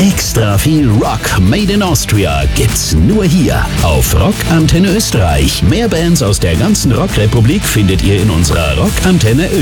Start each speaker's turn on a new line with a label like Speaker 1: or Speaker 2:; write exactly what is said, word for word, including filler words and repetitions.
Speaker 1: Extra viel Rock Made in Austria gibt's nur hier auf Rock Antenne Österreich. Mehr Bands aus der ganzen Rockrepublik findet ihr in unserer Rock Antenne